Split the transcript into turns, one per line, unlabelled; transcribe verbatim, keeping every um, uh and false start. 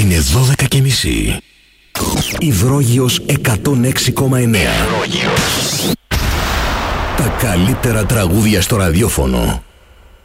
Είναι δώδεκα και μισή. Υδρόγειος εκατόν έξι κόμμα εννέα. Τα καλύτερα τραγούδια στο ραδιόφωνο.